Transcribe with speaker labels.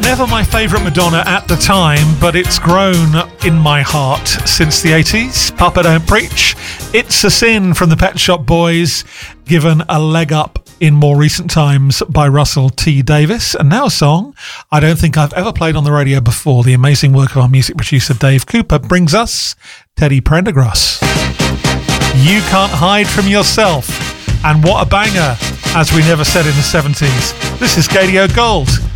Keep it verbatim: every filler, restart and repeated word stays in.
Speaker 1: Never my favourite Madonna at the time, but it's grown in my heart since the eighties. Papa Don't Preach. It's a Sin from the Pet Shop Boys, given a leg up in more recent times by Russell T Davies. And now a song I don't think I've ever played on the radio before. The amazing work of our music producer Dave Cooper brings us Teddy Prendergrass. You Can't Hide From Yourself. And what a banger, as we never said in the seventies. This is Gadio Gold.